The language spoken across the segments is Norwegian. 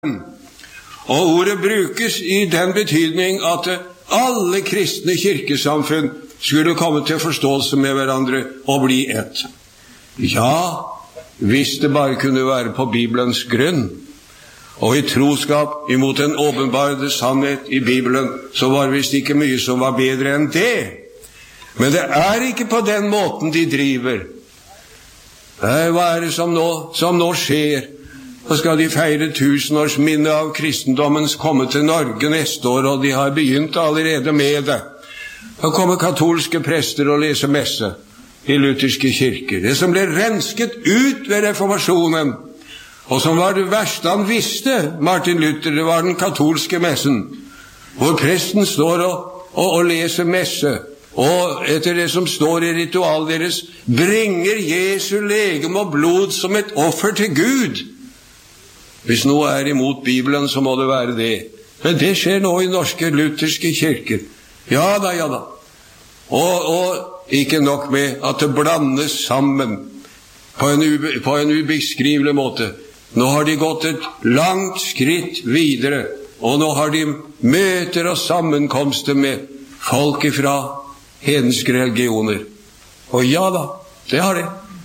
Og ordet brukes i den betydning at alle kristne kirkesamfunn skulle komme til forståelse med hverandre og bli ett. Ja, hvis det bare kunne være på Bibelens grunn, og i troskap imot den åpenbare sannhet i Bibelen, så var visst ikke mye som var bedre enn det. Men det er ikke på den måten de driver. Hva er det som nå skjer? Så skal de feire 1000-årsminne av kristendommens komme til Norge neste år, og de har begynt allerede med det. Da kommer katolske prester og leser messe i lutherske kirker. Det som ble rensket ut ved reformasjonen, og som var det verste han visste, Martin Luther, det var den katolske messen, hvor presten står og leser messe, og etter det som står i ritualet deres, bringer Jesu legeme og blod som et offer til Gud. Hvis noe er imot Bibelen, så må det være det. Men det skjer nå i norske lutherske kirker. Ja da. Og ikke nok med at det blandes sammen på en ubeskrivelig måte. Nå har de gått et langt skritt videre, og nå har de møter og sammenkomster med folk fra hedenske religioner. Og ja da, det har de.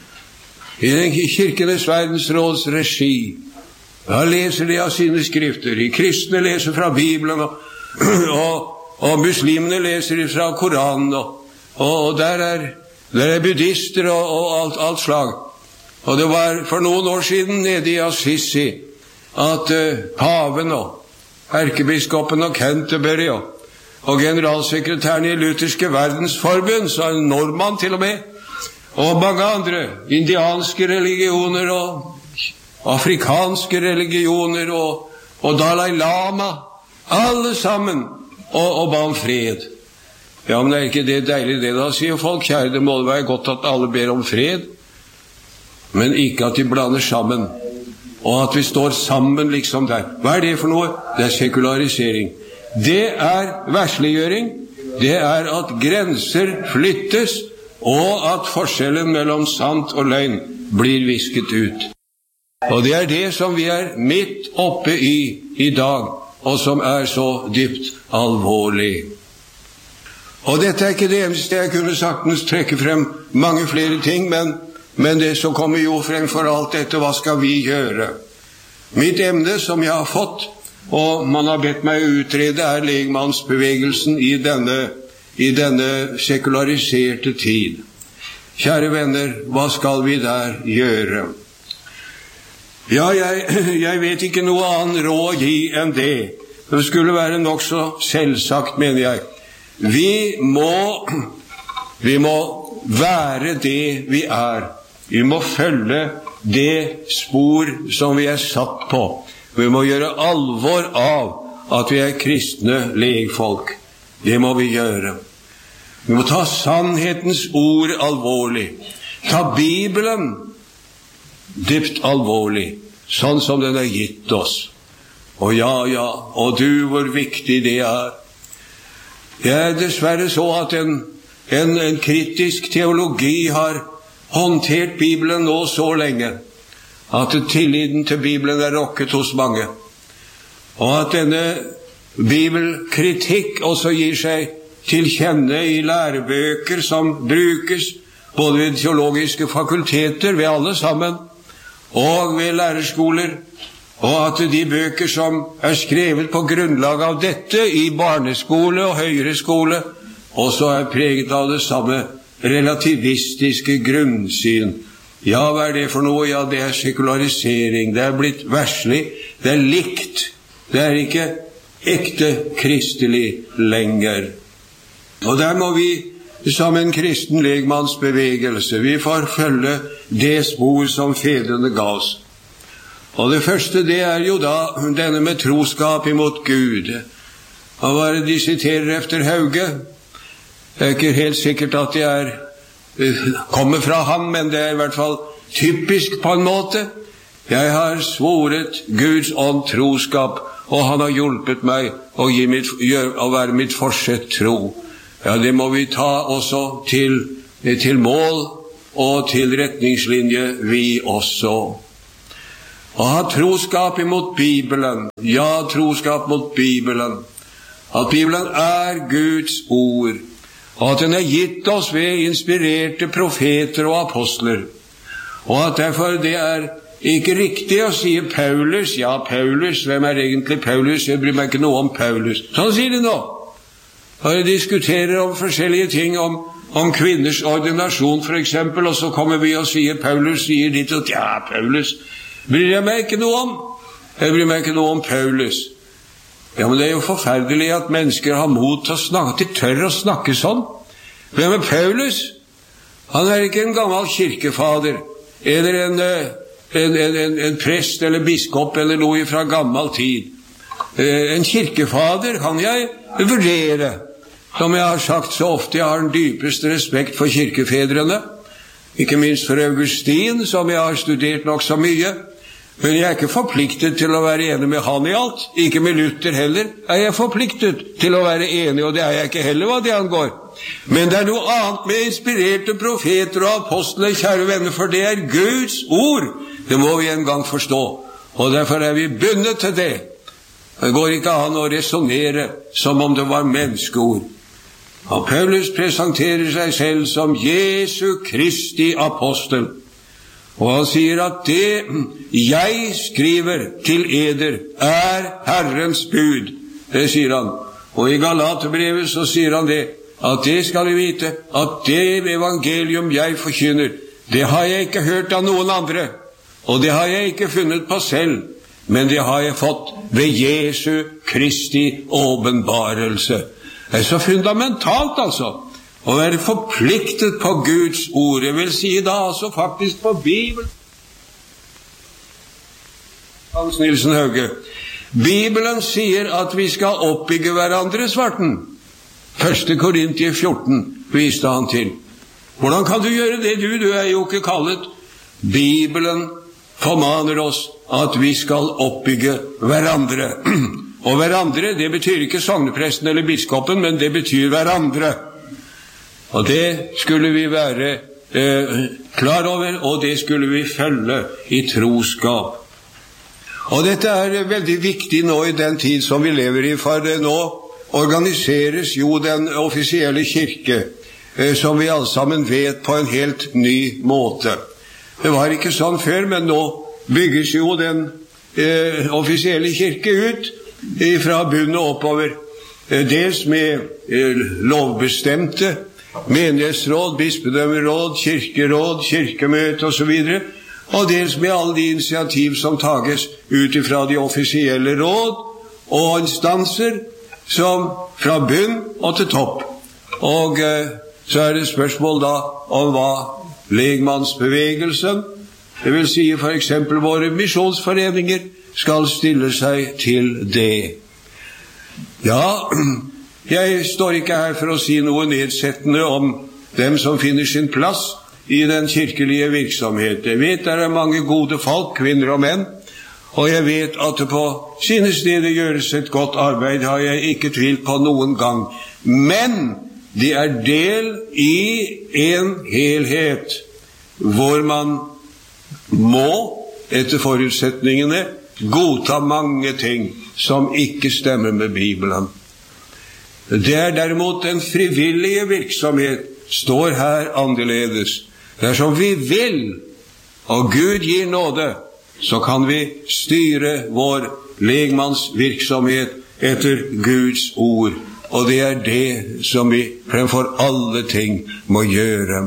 I den Kirkenes verdensråds regi, da leser de av sine skrifter. De kristne leser fra Bibelen, og muslimene leser fra Koranen, og der er buddhister og alt slag. Og det var for noen år siden nede i Assisi at paven og erkebiskopen og Canterbury og generalsekretæren i Lutherske verdensforbund, så en nordmann til og med, og mange andre indianske religioner og afrikanske religioner og Dalai Lama, alle sammen, og ba om fred. Ja, men er ikke det deilig det da, sier folk. Kjære, det må være godt at alle ber om fred, men ikke at de blander sammen, og at vi står sammen liksom der. Hva er det for noe? Det er sekularisering. Det er versliggjøring. Det er at grenser flyttes, og at forskjellen mellom sant og løgn blir visket ut. Og det er det som vi er midt oppe i dag, og som er så dypt alvorlig. Og dette er ikke det eneste. Jeg kunne sagtens trekke frem mange flere ting, men det som kommer jo frem for alt dette, hva skal vi gjøre? Mitt emne som jeg har fått, og man har bedt meg utrede, er legmannsbevegelsen i denne sekulariserte tid. Kjære venner, hva skal vi der gjøre? Ja, jeg vet ikke noe annet råd å gi enn det. Det skulle være nok så selvsagt, mener jeg. Vi må være det vi er. Vi må følge det spor som vi er satt på. Vi må gjøre alvor av at vi er kristne legfolk. Det må vi gjøre. Vi må ta sannhetens ord alvorlig. Ta Bibelen dypt alvorlig, sånn som den er gitt oss. Og ja, og du, hvor viktig det er. Det er dessverre så at en kritisk teologi har håndtert Bibelen nå så lenge, at tilliten til Bibelen er rokket hos mange, og at denne bibelkritikk også gir seg til kjenne i lærebøker som brukes både ved teologiske fakulteter, ved alle sammen, og ved lærerskoler, og at de bøker som er skrevet på grunnlag av dette i barneskole og høyere skole, også er preget av det samme relativistiske grunnsyn. Ja, hva er det for noe? Ja, det er sekularisering. Det er blitt verslig. Det er likt. Det er ikke ekte kristelig lenger. Og der må vi, som en kristen legmannsbevegelse, vi får følge det spor som fedrene ga oss. Og det første, det er jo da denne med troskap imot Gud. Og hva er det de siterer efter Hauge? Det er ikke helt sikkert at det kommer fra ham, men det er i hvert fall typisk på en måte. Jeg har svoret Guds ånd troskap, og han har hjulpet meg å være mitt forsett tro. Ja, det må vi ta også til mål og til retningslinje, vi også. Å ha troskap imot Bibelen. Ja, troskap mot Bibelen. At Bibelen er Guds ord, og at den er gitt oss ved inspirerte profeter og apostler. Og at derfor det er ikke riktig å si Paulus. Ja, Paulus, hvem er egentlig Paulus? Jeg bryr meg ikke noe om Paulus. Sånn sier de nå. Og de diskuterer om forskjellige ting, om kvinners ordinasjon for eksempel, og så kommer vi og sier Paulus sier ditt og ja, Paulus bryr jeg meg ikke noe om. Jeg bryr meg ikke noe om Paulus. Ja, men det er jo forferdelig at mennesker har mot til å snakke, de tør å snakke sånn. Hvem er Paulus? Han er ikke en gammel kirkefader, eller en prest eller biskop eller noe fra gammel tid. En kirkefader kan jeg vurdere. Som jeg har sagt så ofte, jeg har den dypeste respekt for kirkefedrene, ikke minst for Augustin, som jeg har studert nok så mye. Men jeg er ikke forpliktet til å være enig med han i alt. Ikke med Luther heller er jeg forpliktet til å være enig, og det er jeg ikke heller hva det angår. Men det er noe annet med inspirerte profeter og apostler, kjære venner, for det er Guds ord. Det må vi en gang forstå, og derfor er vi bundet til det. Det går ikke an å resonere som om det var menneskeord. Og Paulus presenterer seg selv som Jesu Kristi apostel. Og han sier at det jeg skriver til eder er Herrens bud. Det sier han. Og i Galaterbrevet så sier han det, at det skal vi vite, at det evangelium jeg forkynner, det har jeg ikke hørt av noen andre, og det har jeg ikke funnet på selv, men det har jeg fått ved Jesu Kristi åpenbarelse. Det er så fundamentalt altså, å være forpliktet på Guds ord, jeg vil si da altså faktisk på Bibelen. Hans Nilsen Hauge, Bibelen sier at vi skal oppbygge hverandre, svarten. 1. Korintier 14 viste han til. Hvordan kan du gjøre det, du er jo ikke kallet. Bibelen formaner oss at vi skal oppbygge hverandre. Og hverandre, det betyr ikke sognepresten eller biskopen, men det betyr hverandre. Og det skulle vi være klar over, og det skulle vi følge i troskap. Og dette er veldig viktig nå i den tid som vi lever i, for nå organiseres jo den offisielle kirke, som vi alle sammen vet, på en helt ny måte. Det var ikke sånn før, men nå bygges jo den offisielle kirke ut fra bunnen og oppover, dels med lovbestemte menighetsråd, bispedømmeråd, kirkeråd, kirkemøte og så videre, og dels med alle de initiativ som tages ut fra de offisielle råd og instanser som fra bunn og til topp. Og så er det spørsmål da om hva legmannsbevegelsen, det vil si for eksempel våre misjonsforeninger, skal stille seg til det. Ja, jeg står ikke her for å si noe nedsettende om dem som finner sin plass i den kirkelige virksomhet. Jeg vet det er mange gode folk, kvinner og menn, og jeg vet at det på sine steder gjøres et godt arbeid, har jeg ikke tvilt på noen gang. Men det er del i en helhet, hvor man må, etter forutsetningene, godta mange ting som ikke stemmer med Bibelen. Det er derimot en frivillige virksomhet, står her annerledes. Dersom vi vil, og Gud gir nåde, så kan vi styre vår legmannsvirksomhet etter Guds ord. Og det er det som vi fremfor alle ting må gjøre.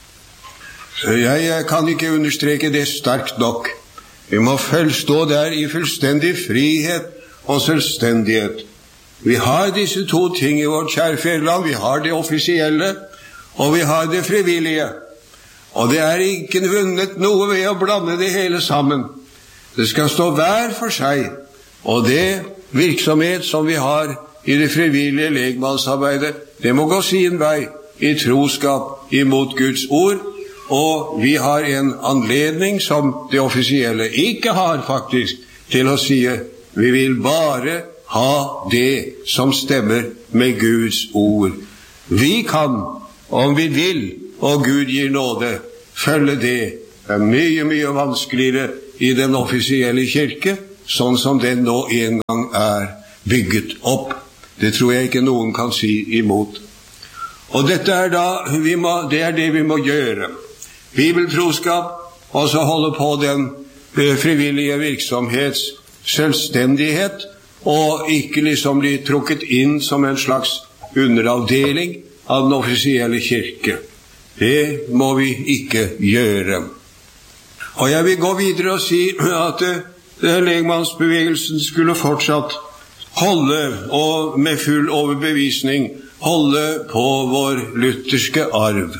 Jeg kan ikke understreke det sterkt nok. Vi må stå der i fullstendig frihet og selvstendighet. Vi har disse to ting i vårt kjære fedreland. Vi har det offisielle, og vi har det frivillige. Og det er ikke vunnet noe ved å blande det hele sammen. Det skal stå hver for seg. Og det virksomhet som vi har i det frivillige legmannsarbeidet, det må gå sin vei i troskap imot Guds ord. Og vi har en anledning som det offisielle ikke har faktisk, til å si vi vil bare ha det som stemmer med Guds ord. Vi kan, om vi vil, og Gud gir nåde, følge det. Det er mye, mye vanskeligere i den offisielle kirke, sånn som den nå en gang er bygget opp. Det tror jeg ikke noen kan si imot. Og dette er det er det vi må gjøre. Bibeltroskap, og så holde på den frivillige virksomhets selvstendighet, og ikke liksom bli trukket inn som en slags underavdeling av den offisielle kirke. Det må vi ikke gjøre. Og jeg vil gå videre og si at legmannsbevegelsen skulle fortsatt holde, og med full overbevisning, holde på vår lutherske arv.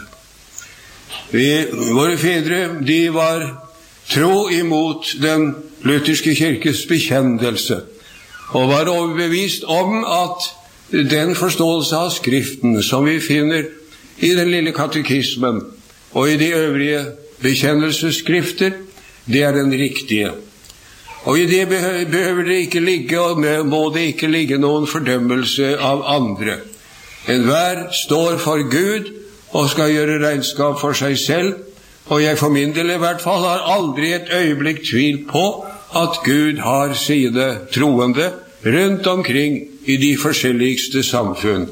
Våre fedre, de var tro imot den lutherske kirkes bekjennelse, og var overbevist om at den forståelse av Skriften som vi finner i den lille katekismen og i de øvrige bekjennelsesskrifter, det er den riktige. Og i det behøver det ikke ligge, og må det ikke ligge noen fordømmelse av andre. Enhver står for Gud og skal gjøre regnskap for seg selv, og jeg for min del i hvert fall har aldri et øyeblikk tvil på at Gud har sine troende rundt omkring i de forskjelligste samfunn.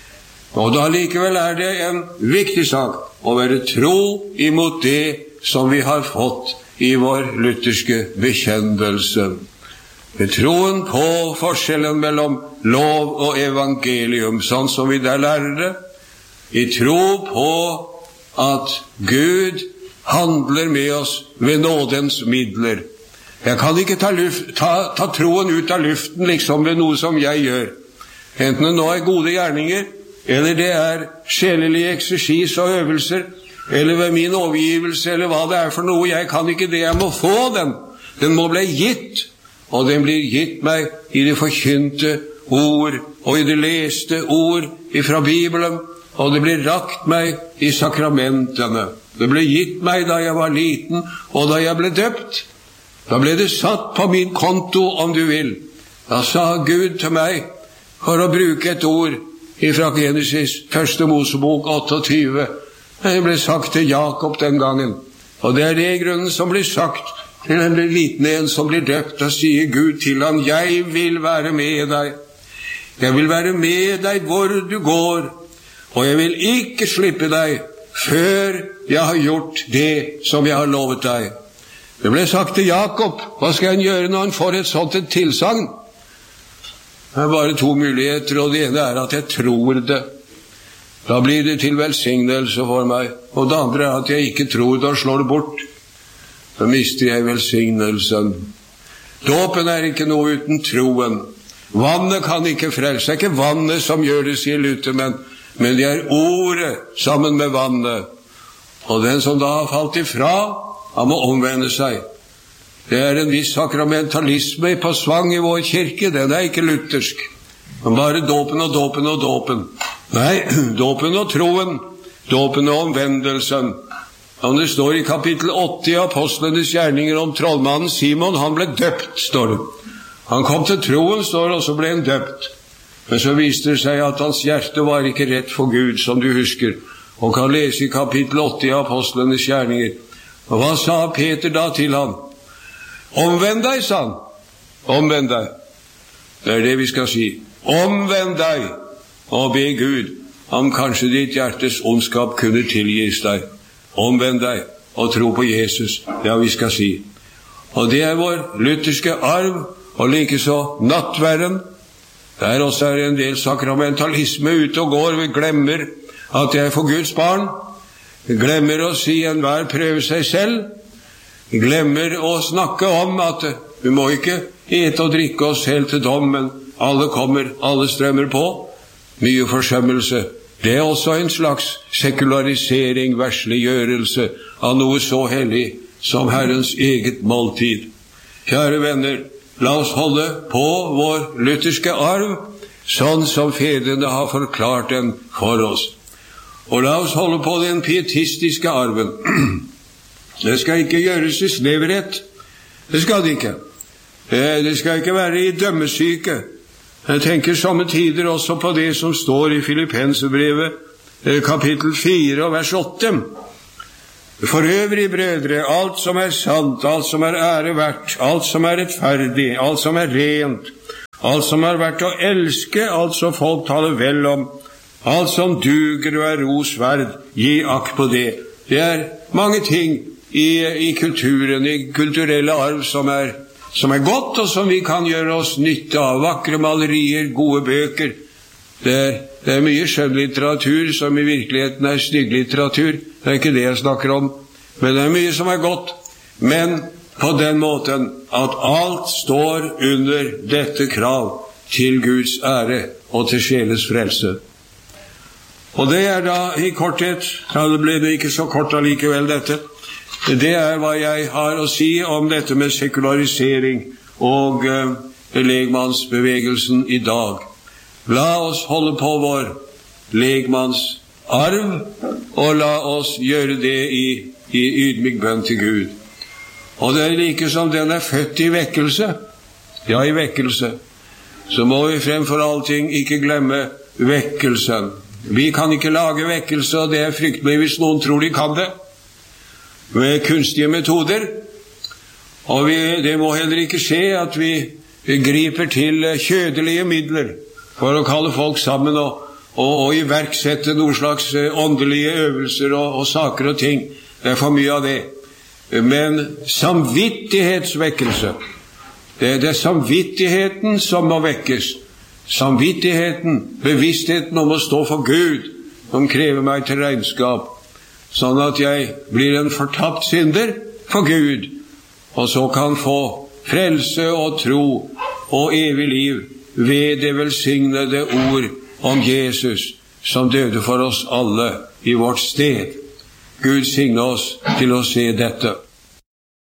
Og da likevel er det en viktig sak å være tro imot det som vi har fått i vår lutherske bekjennelse. Med troen på forskjellen mellom lov og evangelium, sånn som vi der lærer det, i tro på at Gud handler med oss ved nådens midler. Jeg kan ikke ta troen ut av luften liksom ved noe som jeg gjør. Enten det nå er gode gjerninger, eller det er sjelelig eksersis og øvelser, eller ved min overgivelse, eller hva det er for noe. Jeg kan ikke det, jeg må få den. Den må bli gitt, og den blir gitt meg i det forkynte ord, og i det leste ord fra Bibelen, og det blir rakt meg i sakramentene. Det ble gitt meg da jeg var liten, og da jeg ble døpt. Da ble det satt på min konto, om du vil. Da sa Gud til meg, for å bruke et ord fra Genesis, 1. Mosebok 28, det ble sagt til Jakob den gangen. Og det er det i grunnen som blir sagt til en liten en som blir døpt. Da sier Gud til ham, jeg vil være med deg. Jeg vil være med deg hvor du går, og jeg vil ikke slippe deg før jeg har gjort det som jeg har lovet deg. Det ble sagt til Jakob, hva skal han gjøre når han får et sånt et tilsagn? Det er bare to muligheter, og det ene er at jeg tror det. Da blir det til velsignelse for meg. Og det andre er at jeg ikke tror det og slår det bort. Da mister jeg velsignelsen. Dåpen er ikke noe uten troen. Vannet kan ikke frelse. Det er ikke vannet som gjør det, sier Luther, men det er ordet sammen med vannet. Og den som da har falt ifra, han må omvende seg. Det er en viss sakramentalisme på svang i vår kirke. Den er ikke luthersk. Men bare dåpen og dåpen og dåpen. Nei, dåpen og troen, dåpen og omvendelsen. Og det står i kapittel 8 i Apostlenes gjerninger om trollmannen Simon, han ble døpt, står det. Han kom til troen, står det, og så ble han døpt. Men så viste det seg at hans hjerte var ikke rett for Gud, som du husker. Og kan lese i kapittel 8 i Apostlenes gjerninger. Og hva sa Peter da til han? Omvend deg, sa han. Omvend deg. Det er det vi skal si. Omvend deg, og be Gud om kanskje ditt hjertes ondskap kunne tilgis deg. Omvend deg, og tro på Jesus. Det er vi skal si. Og det er vår lutherske arv, og likeså nattverden. Der også er en del sakramentalisme ute og går. Vi glemmer at jeg er for Guds barn. Vi glemmer å si enhver prøve seg selv. Vi glemmer å snakke om at vi må ikke ete og drikke oss helt til dom, men alle kommer, alle strømmer på. Mye forsømmelse. Det er også en slags sekularisering, versliggjørelse av noe så hellig som Herrens eget måltid. Kjære venner, la oss holde på vår lutherske arv, sånn som fedrene har forklart den for oss. Og la oss holde på den pietistiske arven. Det skal ikke gjøres i sneverhet. Det skal det ikke. Det skal ikke være i dømmesyke. Jeg tenker somme tider også på det som står i Filippenserbrevet, kapittel 4 og vers 8. For øvrig, brødre, alt som sant, alt som ære verdt, alt som rettferdig, alt som rent, alt som verdt å elske, alt som folk taler vel om, alt som duger og ros verd, gi akt på det. Det mange ting i kulturen, i kulturelle arv som godt, og som vi kan gjøre oss nytte av. Vakre malerier, gode bøker. Det mye skjønnlitteratur som i virkeligheten stygglitteratur. Det ikke det jeg snakker om. Men det mye som godt. Men på den måten at alt står under dette krav til Guds ære og til sjeles frelse. Og det da i korthet, det ble det ikke så kort allikevel dette, det hva jeg har å si om dette med sekularisering og legmannsbevegelsen i dag. La oss holde på vår legmannsarv, og la oss gjøre det i ydmyk bønn til Gud. Og det like som den født i vekkelse, ja, i vekkelse, så må vi fremfor allting ikke glemme vekkelsen. Vi kan ikke lage vekkelse, og det fryktelig hvis noen tror de kan det, med kunstige metoder. Og det må heller ikke skje at vi griper til kjødelige midler for å kalle folk sammen og iverksette noen slags åndelige øvelser og saker og ting. Det for mye av det. Men samvittighetsvekkelse, det samvittigheten som må vekkes. Samvittigheten, bevisstheten om å stå for Gud, som krever meg til regnskap, sånn at jeg blir en fortapt synder for Gud, og så kan få frelse og tro og evig liv ved det velsignede ord om Jesus, som døde for oss alle i vårt sted. Gud signe oss til å se dette.